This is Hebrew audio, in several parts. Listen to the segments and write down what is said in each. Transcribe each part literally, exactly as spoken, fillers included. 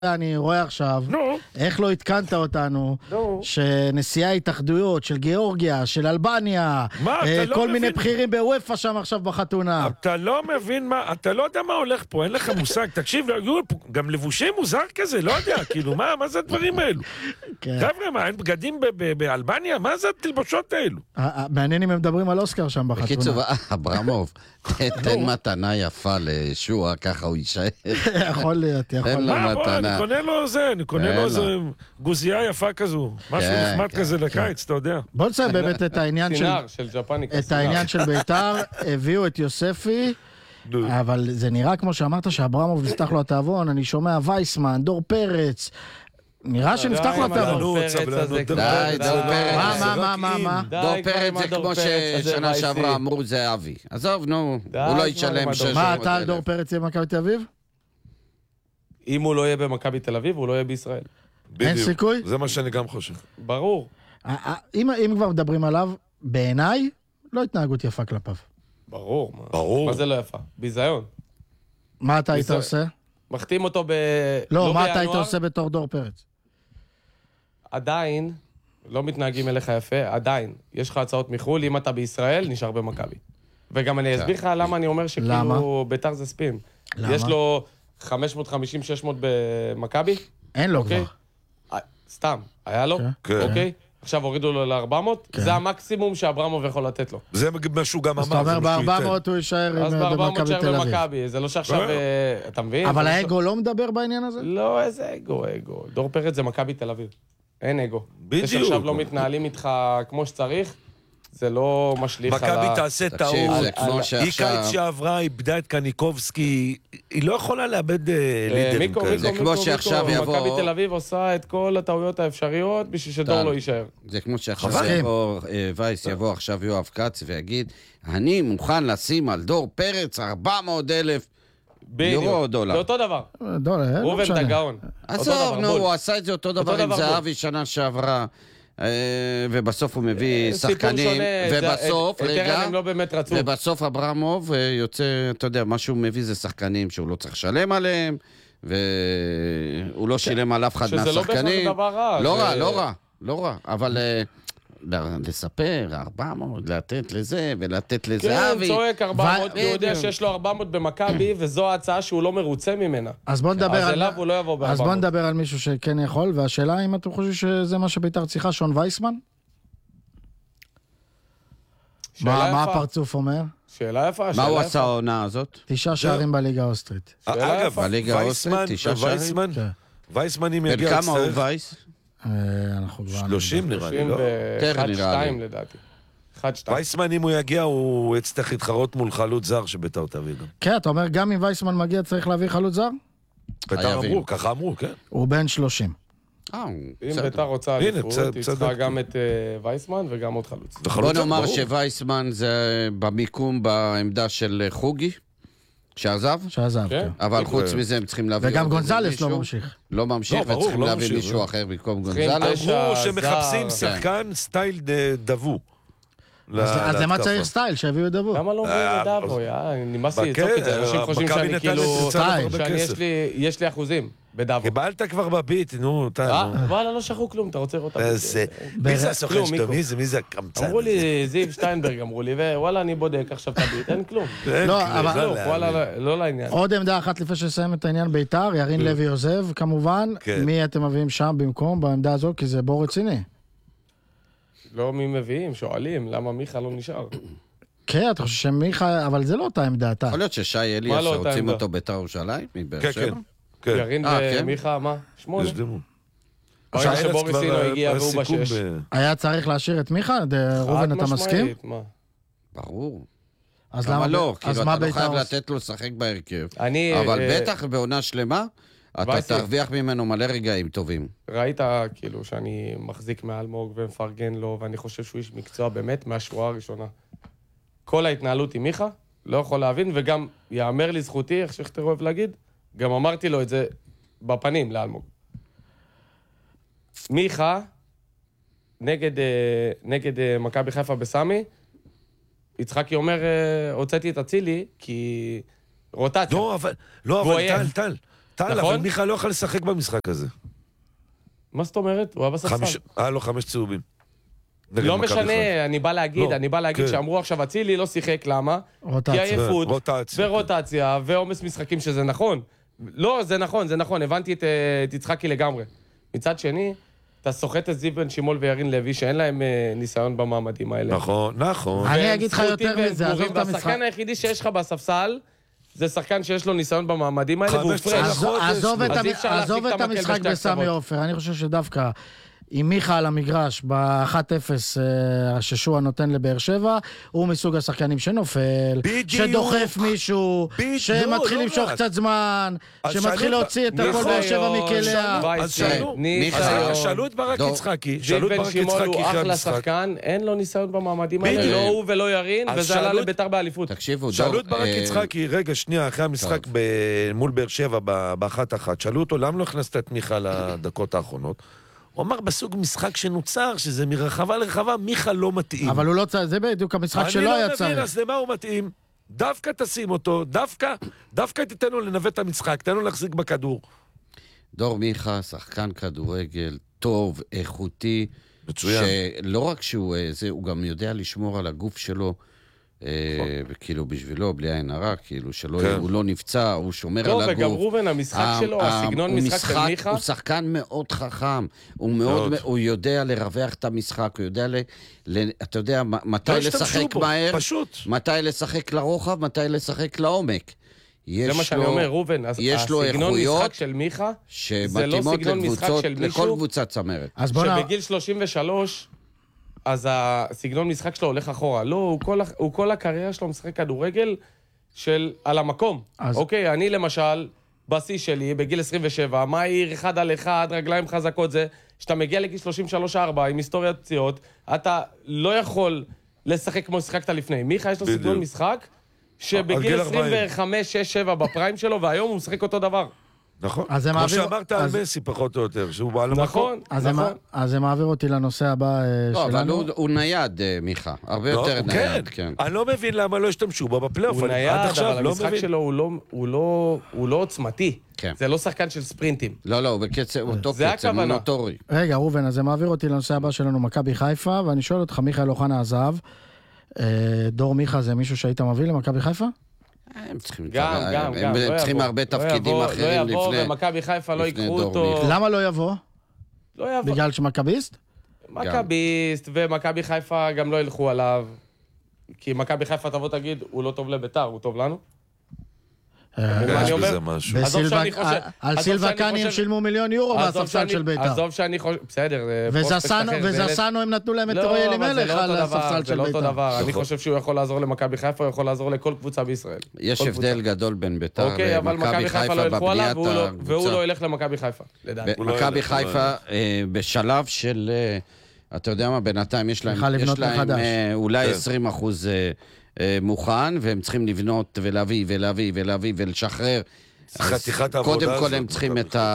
אני רואה עכשיו, איך לא התקנת אותנו, שנשיאי התאחדויות של גיאורגיה, של אלבניה, כל מיני בכירים בוופא שם עכשיו בחתונה. אתה לא מבין מה, אתה לא יודע מה הולך פה, אין לך מושג, תקשיב, גם לבושי מוזר כזה, לא יודע, כאילו, מה, מה זה הדברים האלו? חבר'ה, מה, אין בגדים באלבניה? מה זה התלבושות האלו? מעניין אם הם מדברים על אוסקר שם בחתונה. בקיצור, אברמוב, תן מתנה יפה לישוע, ככה הוא יישאר. יכול להיות, יכול להיות. אני קונה לו זה, אני קונה לו איזה גוזייה יפה כזו, משהו נחמד כזה לקיץ, אתה יודע. בוא נסיים באמת את העניין של... סינר של ג'פניקה. את העניין של ביתר, הביאו את יוספי, אבל זה נראה כמו שאמרת שאברמוב נפתח לו התיאבון, אני שומע וייסמן, דור פרץ, נראה שנפתח לו התיאבון. די, דור פרץ. מה, מה, מה, מה? דור פרץ זה כמו ששנה שעברה אמרו זה אבי. עזוב, נו, הוא לא ישלם שש מאות אלף. מה, אתה על דור פרץ יהיה במכבי תל אביב? אם הוא לא יהיה במכבי תל אביב, הוא לא יהיה בישראל. אין סיכוי? זה מה שאני גם חושב. ברור. אם כבר מדברים עליו, בעיניי, לא התנהגות יפה כלפיו. ברור. ברור. מה זה לא יפה? ביזיון. מה אתה היית עושה? מחתים אותו ב... לא, מה אתה היית עושה בתור דור פרץ? עדיין, לא מתנהגים אליך יפה, עדיין. יש לך הצעות מחול, אם אתה בישראל, נשאר במכבי. וגם אני אסביר לך למה אני אומר שכאילו ביתר זה ספין. למה? יש לו חמש מאות חמישים שש מאות במכבי? אין לו כבר. סתם, היה לו? אוקיי? עכשיו הורידו לו ל-ארבע מאות? זה המקסימום שאברמוב יכול לתת לו. זה מה שהוא גם אמר. זאת אומרת, ב-ארבע מאות הוא יישאר במכבי תל אביב. אז ב-ארבע מאות יישאר במכבי, זה לא שעכשיו... אתה מבין? אבל האגו לא מדבר בעניין הזה? לא, איזה אגו, אגו. דור פרץ זה מכבי תל אביב. אין אגו. בדיוק. זה שעכשיו לא מתנהלים איתך כמו שצריך, זה לא משליך על ה... מכבי תעשה טעות. היא קיץ שעברה, איבדה את קניקובסקי, היא לא יכולה לאבד לידרים כאלה. זה כמו שעכשיו יבוא... מכבי תל אביב עושה את כל הטעויות האפשריות בשביל שדור לא יישאר. זה כמו שעכשיו יבוא וייס, יבוא עכשיו יואב קץ ויגיד, אני מוכן לשים על דור פרץ ארבע מאות אלף יורו או דולר. זה אותו דבר. דולר, ראובן דגאון. עזוב, נו, הוא עשה את זה אותו דבר עם זהבי שנה שעברה. ובסוף הוא מביא שחקנים, ובסוף, רגע, ובסוף אברמוב יוצא, אתה יודע, מה שהוא מביא זה שחקנים שהוא לא צריך לשלם עליהם, והוא לא שילם על אף אחד מהשחקנים. שזה לא דבר רע. לא רע, לא רע, לא רע, אבל לספר, ארבע מאות, לתת לזה ולתת לזהבי. כן, צועק ארבע מאות, הוא יודע שיש לו ארבע מאות במכבי, וזו ההצעה שהוא לא מרוצה ממנה. אז בוא נדבר על... אליו הוא לא יבוא ב-ארבע מאות. אז בוא נדבר על מישהו שכן יכול, והשאלה אם אתם חושבים שזה מה שביתר צריכה, שון וייסמן? מה הפרצוף אומר? שאלה יפה, מה הוא עשה העונה הזאת? תשעה שערים בליגה האוסטרית. אגב, בליגה האוסטרית, תשעה שערים? וייסמן אם יגיע... כמה הוא וייס? אנחנו כבר... שלושים נראה לי, לא? אחד שתיים לדעתי. אחד שתיים. וייסמן אם הוא יגיע, הוא יצטרך להתחרות מול חלוץ זר שביתר תביא גם. כן, אתה אומר, גם אם וייסמן מגיע צריך להביא חלוץ זר? ביתר אמרו, ככה אמרו, כן. הוא בן שלושים. אם ביתר רוצה לפרוט, היא צריכה גם את וייסמן וגם עוד חלוץ. בוא נאמר שווייסמן זה במיקום בעמדה של חוגי, שעזב? שעזב, כן. אבל חוץ מזה הם צריכים להביא... וגם גונזלס לא ממשיך. לא ממשיך, וצריכים להביא מישהו אחר במקום גונזלס. אמרו שמחפשים שחקן סטייל דבו. אז למה צריך סטייל? שהביאו את דבו. למה לא מביאו את דבו? נמאס לי לצוק את זה. אנשים חושבים שאני כאילו... שיש לי אחוזים. בדאבו. קיבלת כבר בביט, נו, אתה... וואלה, לא שכחו כלום, אתה רוצה לראות אותה. מי זה הסוכן שאתה? מי זה? מי זה הקמצן? אמרו לי, זיו שטיינברג אמרו לי, ווואלה, אני בודק עכשיו את הביט, אין כלום. לא, אבל... וואלה, לא לעניין. עוד עמדה אחת לפני שנסיים את העניין ביתר, ירין לוי עוזב, כמובן. מי אתם מביאים שם במקום, בעמדה הזו, כי זה בור רציני. לא מי מביאים, שואלים, למה מיכה לא נשאר? כן, אתה חושב שמיכה, אבל זה לא אותה עמדה, אתה. יכול להיות ששי אליאס שרוצים אותו ביתר ירושלים, מבאר שבע? ירין ומיכה, מה? שמונה. ברגע שבוריס אינו הגיע והוא בשש. היה צריך להשאיר את מיכה? רובן, אתה מסכים? ברור. אז למה לא? אז כאילו מה אתה לא ביתר חייב לתת לו לשחק בהרכב. אבל בטח בעונה שלמה, אתה תרוויח ממנו מלא רגעים טובים. ראית כאילו שאני מחזיק מאלמוג ומפרגן לו, ואני חושב שהוא איש מקצוע באמת מהשורה הראשונה. כל ההתנהלות עם מיכה, לא יכול להבין, וגם יאמר לי זכותי, איך שאתה אוהב להגיד, גם אמרתי לו את זה בפנים לאלמוג. מיכה, נגד, נגד מכבי חיפה בסמי, יצחקי אומר, הוצאתי את הצילי, כי רוטציה. לא, אבל, לא, אבל טל, טל. טל, אבל מיכה לא יכול לשחק במשחק הזה. מה זאת אומרת? הוא היה בספסל. היה לו חמש צהובים. לא משנה, אני בא להגיד, אני בא להגיד שאמרו עכשיו, אצילי לא שיחק, למה? כי עייפות, ורוטציה, ועומס משחקים שזה נכון. לא, זה נכון, זה נכון, הבנתי את יצחקי לגמרי. מצד שני, אתה סוחט את זיו בן שימול וירין לוי, שאין להם ניסיון במעמדים האלה. נכון, נכון. אני אגיד לך יותר מזה, עזוב את המשחק. והשחקן היחידי שיש לך בספסל, זה שחקן שיש לו ניסיון במעמדים האלה, והוא פרש. עזוב את המשחק בסמי עופר, אני חושב שדווקא עם מיכה על המגרש, ב-אחת אפס ששוע נותן לבאר שבע, הוא מסוג השחקנים שנופל, שדוחף מישהו, שמתחיל למשוך קצת זמן, שמתחיל להוציא את הכל באר שבע מכליה. אז שאלו את ברק יצחקי, שאלו את ברק יצחקי הוא אחלה שחקן, אין לו ניסיון במעמדים האלה, לא הוא ולא ירין, וזה עלה לביתר באליפות. שאלו את ברק יצחקי, רגע, שנייה, אחרי המשחק מול באר שבע באחת אחת, שאלו אותו, למה לא הכנסת את מיכה לדקות האחרונות? הוא אמר בסוג משחק שנוצר, שזה מרחבה לרחבה, מיכה לא מתאים. אבל הוא לא צריך, זה בדיוק המשחק שלא היה צריך. אני לא מבין, אז למה הוא מתאים? דווקא תשים אותו, דווקא, דווקא תיתן לו לנווט את המשחק, תן לו להחזיק בכדור. דור מיכה, שחקן כדורגל, טוב, איכותי. מצוין. שלא רק שהוא, זה, הוא גם יודע לשמור על הגוף שלו, וכאילו בשבילו, בלי עין הרע, כאילו שהוא לא נפצע, הוא שומר על הגוף. לא, וגם רובן, המשחק שלו, הסגנון משחק של מיכה. הוא שחקן מאוד חכם, הוא יודע לרווח את המשחק, הוא יודע, אתה יודע, מתי לשחק מהר, מתי לשחק לרוחב, מתי לשחק לעומק. זה מה שאני אומר, רובן, הסגנון משחק של מיכה, זה לא סגנון משחק של מישהו, לכל קבוצת צמרת. שבגיל שלושים ושלוש, אז הסגנון משחק שלו הולך אחורה. לא, הוא כל, הוא כל הקריירה שלו משחק כדורגל של על המקום. אז... אוקיי, אני למשל, בשיא שלי, בגיל עשרים ושבע, מהיר, אחד על אחד, רגליים חזקות זה, שאתה מגיע לגיל שלושים ושלוש ארבע עם היסטוריית פציעות, אתה לא יכול לשחק כמו שחקת לפני. מיכה יש לו סגנון משחק, שבגיל עשרים וחמש שש שבע בפריים שלו, והיום הוא משחק אותו דבר. נכון, כמו שאמרת על מסי פחות או יותר, שהוא בא למקום. נכון, נכון. אז זה מעביר אותי לנושא הבא שלנו. אבל הוא נייד, מיכה, הרבה יותר נייד, כן. אני לא מבין למה לא השתמשו בו בפלייאוף. הוא נייד, אבל המשחק שלו הוא לא עוצמתי. זה לא שחקן של ספרינטים. לא, לא, הוא בקצב, הוא אותו קצב, מונוטורי. רגע, רובן, אז זה מעביר אותי לנושא הבא שלנו, מכבי חיפה, ואני שואל אותך, מיכאל אוחנה עזב. דור מיכה זה מישהו שהיית מביא למכבי חיפה? הם צריכים, גם, גם, גם, הם צריכים הרבה תפקידים אחרים לפני... לא יבוא, ומכבי חיפה לא יקחו אותו... למה לא יבוא? לא יבוא. בגלל שמכביסט? מכביסט, ומכבי חיפה גם לא ילכו עליו. כי מכבי חיפה תבוא תגיד, הוא לא טוב לביתר, הוא טוב לנו. יש בזה משהו. על סילבה קאני הם שילמו מיליון יורו מהספסל של ביתר. עזוב שאני חושב, בסדר, וזסנו הם נתנו להם את רועי אלימלך על הספסל של ביתר. זה לא אותו דבר, אני חושב שהוא יכול לעזור למכבי חיפה, הוא יכול לעזור לכל קבוצה בישראל. יש הבדל גדול בין ביתר אוקיי, אבל מכבי חיפה לא ילכו עליו, והוא לא ילך למכבי חיפה, לדעתי. מכבי חיפה בשלב של, אתה יודע מה, בינתיים יש להם אולי עשרים אחוז מוכן, והם צריכים לבנות ולהביא ולהביא ולהביא ולשחרר. קודם כל הם צריכים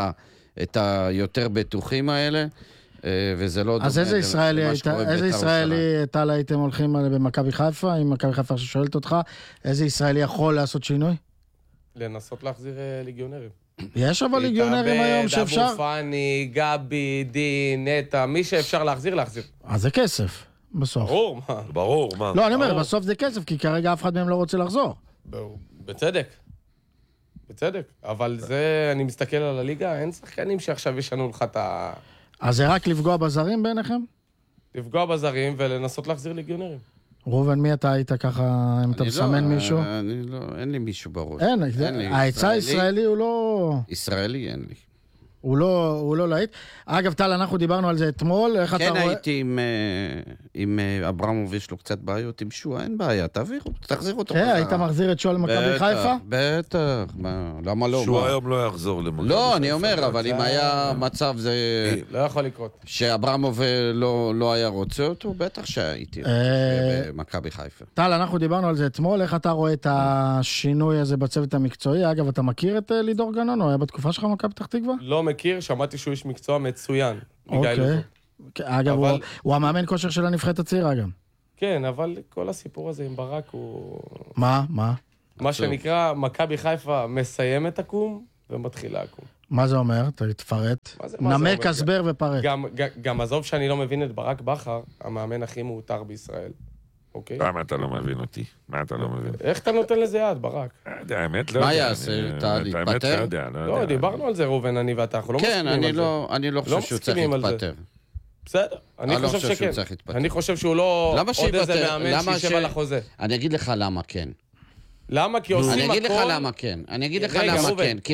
את היותר בטוחים האלה, וזה לא... אז איזה ישראלי איזה ישראלי טל הייתם הולכים במכבי חיפה, אם מכבי חיפה ששואלת אותך, איזה ישראלי יכול לעשות שינוי? לנסות להחזיר ליגיונרים. יש אבל ליגיונרים היום שאפשר? אבו פאני, גבי, דין, נטה, מי שאפשר להחזיר, להחזיר. אז זה כסף. בסוף. ברור, מה? ברור, מה? לא, אני אומר, בסוף זה כסף, כי כרגע אף אחד מהם לא רוצה לחזור. בצדק. בצדק. אבל זה, אני מסתכל על הליגה, אין שחקנים שעכשיו ישנו לך את ה... אז זה רק לפגוע בזרים ביניכם? לפגוע בזרים ולנסות להחזיר ליגיונרים. רובן, מי אתה היית ככה, אם אתה מסמן מישהו? אני לא, אין לי מישהו בראש. אין, ההיצע הישראלי הוא לא... ישראלי אין לי. הוא לא, הוא לא להיט. אגב, טל, אנחנו דיברנו על זה אתמול, איך אתה רואה... כן, הייתי עם, עם אברמוב, יש לו קצת בעיות עם שואה, אין בעיה, תעביר, תחזיר אותו. כן, היית מחזיר את שואל למכבי חיפה? בטח, למה לא? שואה היום לא יחזור למכבי חיפה. לא, אני אומר, אבל אם היה מצב זה... לא יכול לקרות. שאברמוב לא היה רוצה אותו, בטח שהייתי במכבי חיפה. טל, אנחנו דיברנו על זה אתמול, איך אתה רואה את השינוי הזה בצוות המקצועי? אגב, אתה מכיר את לידור גנון, או היה בתקופה שלך מכבי פתח תקווה? לא מכיר, שמעתי שהוא איש מקצוע מצוין. אוקיי. אגב, הוא המאמן כושר של הנבחרת הצעירה גם. כן, אבל כל הסיפור הזה עם ברק הוא... מה? מה? מה שנקרא, מכבי חיפה מסיימת הקום, ומתחיל לעקום. מה זה אומר? תפרט. נמק, הסבר ופרט. גם, גם עזוב שאני לא מבין את ברק בכר, המאמן הכי מאותר בישראל. אוקיי? למה אתה לא מבין אותי? מה אתה לא מבין? איך אתה נותן לזה יד, ברק? האמת לא יודע. מה יעשה? אתה להתפטר? לא, דיברנו על זה, רובן, אני ואתה, אנחנו לא מסכימים על זה. כן, אני לא חושב שהוא צריך להתפטר. בסדר, אני חושב שכן. אני חושב שהוא לא עוד איזה מאמן שישב על החוזה. אני אגיד לך למה כן. למה? כי עושים הכל... אני אגיד לך למה כן. אני אגיד לך למה כן. כי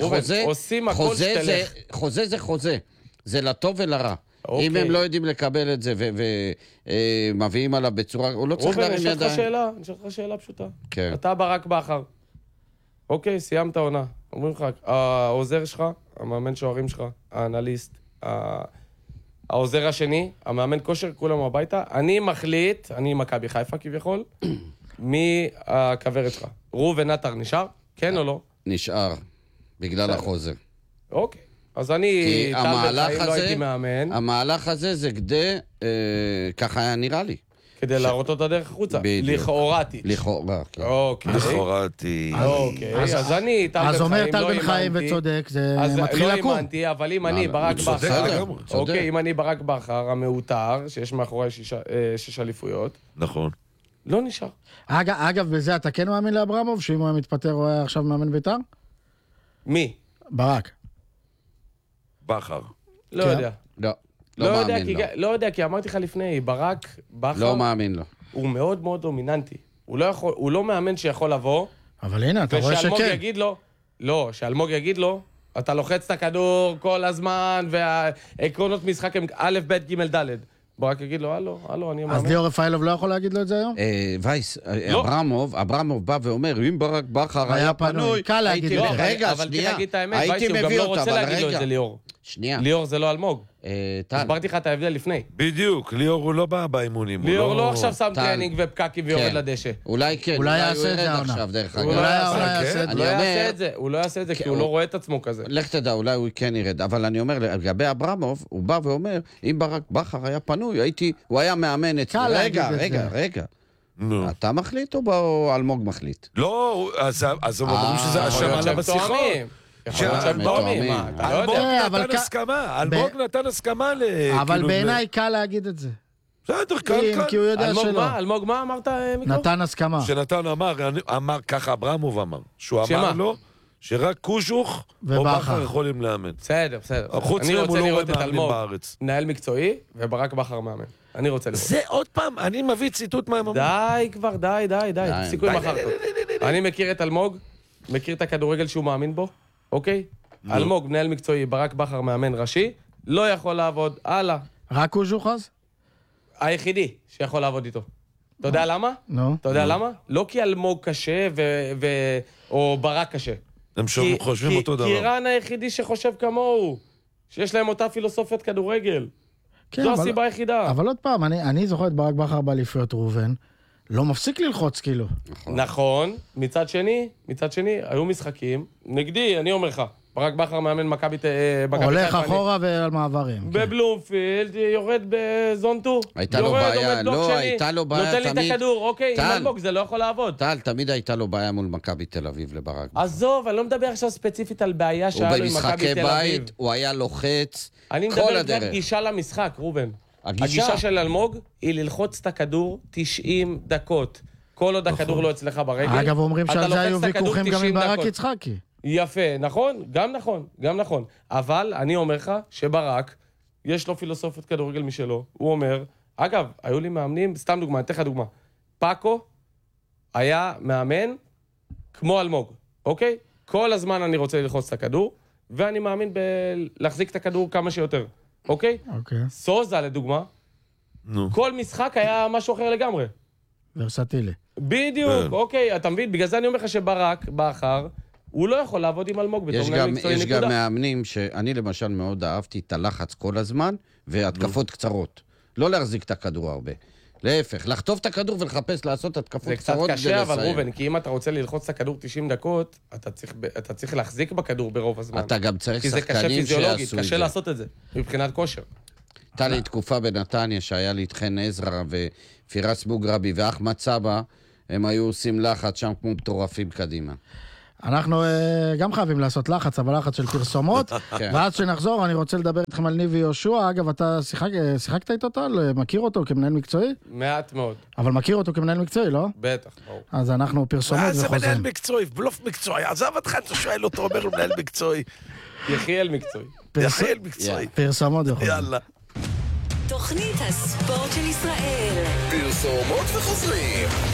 חוזה זה חוזה. זה לטוב ולרע. אם הם לא יודעים לקבל את זה ומביאים עליו בצורה... הוא לא צריך להרים ידיים. רובן, אני אשאל לך שאלה פשוטה. אתה ברק בכר. אוקיי, סיימת עונה. אומרים לך, העוזר שלך, המאמן שוערים שלך, האנליסט, העוזר השני, המאמן כושר, כולם הביתה. אני מחליט, אני מכבי חיפה כביכול, מי הכברת שלך? ראובן עטר נשאר? כן או לא? נשאר, בגלל החוזה. אוקיי. אז אני, טל בחיים לא הייתי מאמן. המהלך הזה זה כדי, ככה היה נראה לי. כדי להראות אותה דרך החוצה. לכאורתי. לכאורה, כן. אוקיי. לכאורתי. אוקיי, אז אני, טל בחיים, אז אומר טל בחיים וצודק, זה מתחיל לקום. לא האמנתי, אבל אם אני ברק בכר, אוקיי, אם אני ברק בכר, המאותר, שיש מאחורי שש אליפויות. נכון. לא נשאר. אגב, בזה אתה כן מאמין לאברמוב, שאם הוא מתפטר הוא היה עכשיו מאמן בית"ר? מי? ברק. בכר. לא יודע. לא. לא מאמין לו. לא יודע, כי אמרתי לך לפני, ברק, בכר... לא מאמין לו. הוא מאוד מאוד דומיננטי. הוא לא יכול, הוא לא מאמן שיכול לבוא... אבל הנה, אתה רואה שכן. ושאלמוג יגיד לו... לא, שאלמוג יגיד לו, אתה לוחץ את הכדור כל הזמן, והעקרונות משחק הם א', ב', ג', ד'. ברק יגיד לו, הלו, הלו, אני מאמין. אז ליאור רפאלוב לא יכול להגיד לו את זה היום? וייס, אברמוב, אברמוב בא ואומר, אם ברק בכר היה פנוי... קל להגיד את זה. רגע, אבל צריך להגיד את האמת, וייס, הוא גם לא רוצה להגיד לו את זה, ליאור. שנייה. ליאור זה לא אלמוג. הסברתי לך את ההבדל לפני. בדיוק, ליאור הוא לא בא באימונים. ליאור לא עכשיו שם טרנינג ופקקים ויורד לדשא. אולי כן. אולי יעשה את זה עכשיו, דרך אגב. הוא לא יעשה את זה. הוא לא יעשה את זה כי הוא לא רואה את עצמו כזה. לך תדע, אולי הוא כן ירד. אבל אני אומר, לגבי אברמוב, הוא בא ואומר, אם ברק בכר היה פנוי, הייתי, הוא היה מאמן את זה. רגע, רגע, רגע. אתה מחליט או אלמוג מחליט? לא, אז הם אומרים שזה השמע בשיחות. אלמוג נתן הסכמה, אלמוג נתן הסכמה ל... אבל בעיניי קל להגיד את זה. בסדר, קל, קל. כי הוא יודע שלא. אלמוג מה אמרת, מיקרו? נתן הסכמה. שנתן אמר, אמר ככה, אברמוב אמר, שהוא אמר לו, שרק קושוך או בכר יכולים לאמן. בסדר, בסדר. חוץ מהם הוא לא רואה מאמנים בארץ. מנהל מקצועי, וברק בכר מאמן. אני רוצה לראות. זה עוד פעם, אני מביא ציטוט מה הם אמרו. די כבר, די, די, די. סיכוי מחר. אני מכיר את אלמוג, מכיר את הכדורגל שהוא מאמין בו. אוקיי? אלמוג, מנהל מקצועי, ברק בכר, מאמן ראשי, לא יכול לעבוד, הלאה. רק הוא ז'וחז? היחידי שיכול לעבוד איתו. אתה יודע למה? נו. אתה יודע למה? לא כי אלמוג קשה או ברק קשה. הם חושבים אותו דבר. כי רן היחידי שחושב כמוהו, שיש להם אותה פילוסופיית כדורגל. זו הסיבה היחידה. אבל עוד פעם, אני זוכר את ברק בכר באליפויות ראובן, לא מפסיק ללחוץ כאילו. נכון, מצד שני, מצד שני, היו משחקים, נגדי, אני אומר לך, ברק בכר מאמן מכבי חיפה. הולך אחורה ועל מעברים. בבלומפילד, יורד בזון טו. הייתה לו בעיה, לא, הייתה לו בעיה תמיד. נותן לי את הכדור, אוקיי, עם אלמוג, זה לא יכול לעבוד. טל, תמיד הייתה לו בעיה מול מכבי תל אביב לברק בכר. עזוב, אני לא מדבר עכשיו ספציפית על בעיה שהיה לו עם מכבי תל אביב. הוא במשחקי בית, הוא היה לוחץ, אני מדבר כבר גישה למשחק, רובן. הגישה של אלמוג היא ללחוץ את הכדור תשעים דקות. כל עוד הכדור לא אצלך ברגל. אגב, אומרים שעל זה היו ויכוחים גם עם ברק יצחקי. יפה, נכון? גם נכון, גם נכון. אבל אני אומר לך שברק, יש לו פילוסופית כדורגל משלו. הוא אומר, אגב, היו לי מאמנים, סתם דוגמה, אתן לך דוגמה. פאקו היה מאמן כמו אלמוג, אוקיי? כל הזמן אני רוצה ללחוץ את הכדור, ואני מאמין להחזיק את הכדור כמה שיותר. אוקיי? אוקיי. סוזה, לדוגמה, כל משחק היה משהו אחר לגמרי. ורסטילי. בדיוק, אוקיי, אתה מבין? בגלל זה אני אומר לך שברק, בכר, הוא לא יכול לעבוד עם אלמוג בתור מנהל מקצועי נקודה. יש גם מאמנים שאני למשל מאוד אהבתי את הלחץ כל הזמן, והתקפות קצרות. לא להחזיק את הכדור הרבה. להפך, לחטוף את הכדור ולחפש לעשות התקפות קצרות. זה קצת קשה, אבל רובן, כי אם אתה רוצה ללחוץ את הכדור תשעים דקות, אתה צריך, אתה צריך להחזיק בכדור ברוב הזמן. אתה גם צריך שחקנים שיעשו את זה. כי זה קשה פיזיולוגית, קשה לעשות את זה, מבחינת כושר. הייתה לי תקופה בנתניה שהיה לי את חן עזרא ופירס בוגרבי ואחמד סבא, הם היו עושים לחץ שם כמו מטורפים קדימה. אנחנו גם חייבים לעשות לחץ, אבל לחץ של פרסומות, ואז שנחזור, אני רוצה לדבר איתכם על ניבי יהושע. אגב, אתה שיחקת איתו טל? מכיר אותו כמנהל מקצועי? מעט מאוד. אבל מכיר אותו כמנהל מקצועי, לא? בטח, ברור. אז אנחנו פרסומות וחוזרים. מה זה מנהל מקצועי? בלוף מקצועי. עזב אותך, אתה שואל אותו, אומר לו מנהל מקצועי. יחיאל מקצועי. יחיאל מקצועי. פרסומות וחוזרים. יאללה. תוכנית הספורט של ישראל. פרסומות וחוזרים.